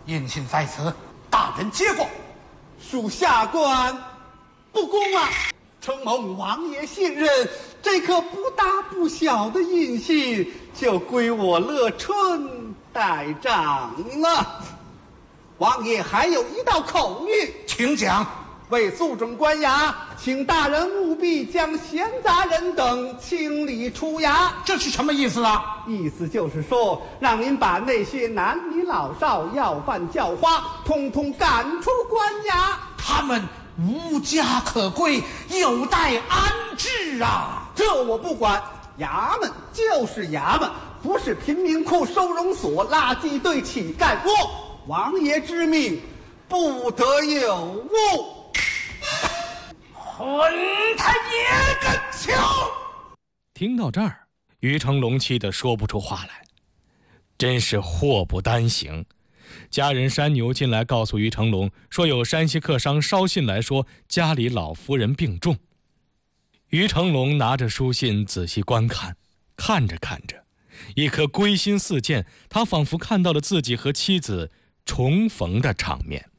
印信在此，大人接过。 属下官不恭啊！承蒙王爷信任，这颗不大不小的印信就归我乐春代掌了。王爷还有一道口谕， 请讲。 为肃正官衙，请大人务必将闲杂人等清理出衙。 这是什么意思啊？ 意思就是说，让您把那些男女老少、要饭叫花，通通赶出官衙。 他们无家可归，有待安置啊！ 这我不管，衙门就是衙门，不是贫民窟、收容所、垃圾堆、乞丐窝。王爷之命，不得有误。 混他爷个球！ 听到这儿，于成龙气得说不出话来，真是祸不单行。家人山牛进来告诉于成龙说，有山西客商捎信来说家里老夫人病重。于成龙拿着书信仔细观看，看着看着，一颗归心似箭，他仿佛看到了自己和妻子重逢的场面。